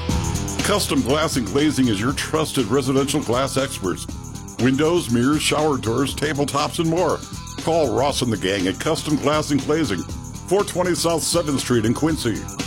Custom Glass and Glazing is your trusted residential glass experts. Windows, mirrors, shower doors, tabletops, and more. Call Ross and the gang at Custom Glass and Glazing, 420 South 7th Street in Quincy.